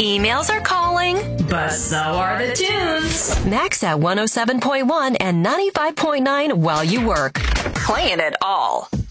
Emails are calling, but so are the tunes. Max at 107.1 and 95.9 while you work. Playing it all.